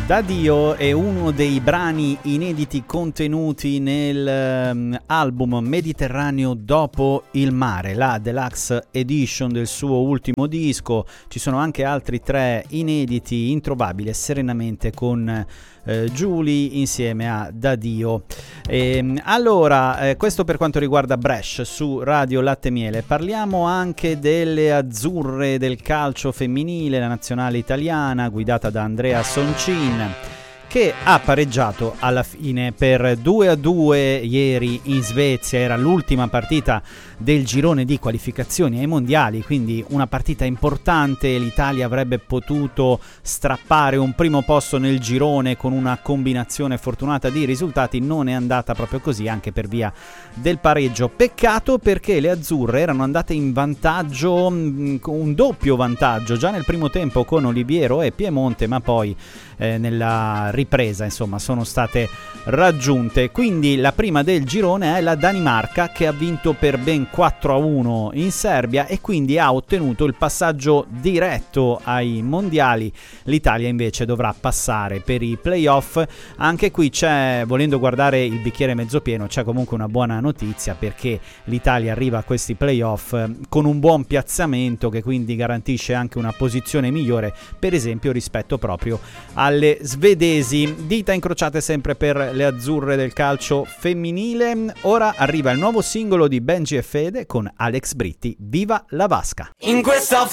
Da Dio è uno dei brani inediti contenuti nel album Mediterraneo dopo il mare, la deluxe edition del suo ultimo disco. Ci sono anche altri 3 inediti, Introvabile, Serenamente con Giulie insieme a Da Dio. Allora, questo per quanto riguarda Brescia su Radio Latte Miele. Parliamo anche delle azzurre del calcio femminile, la nazionale italiana guidata da Andrea Soncin, che ha pareggiato alla fine per 2-2 ieri in Svezia. Era l'ultima partita del girone di qualificazioni ai mondiali, quindi una partita importante. L'Italia avrebbe potuto strappare un primo posto nel girone con una combinazione fortunata di risultati. Non è andata proprio così, anche per via del pareggio. Peccato, perché le azzurre erano andate in vantaggio, un doppio vantaggio già nel primo tempo con Oliviero e Piemonte, ma poi nella ripresa insomma sono state raggiunte. Quindi la prima del girone è la Danimarca, che ha vinto per ben 4-1 in Serbia e quindi ha ottenuto il passaggio diretto ai mondiali. L'Italia invece dovrà passare per i playoff. Anche qui c'è, volendo guardare il bicchiere mezzo pieno, c'è comunque una buona notizia, perché l'Italia arriva a questi playoff con un buon piazzamento, che quindi garantisce anche una posizione migliore, per esempio rispetto proprio alle svedesi. Dita incrociate sempre per le azzurre del calcio femminile. Ora arriva il nuovo singolo di Benji e Fede con Alex Britti, Viva la Vasca. In questa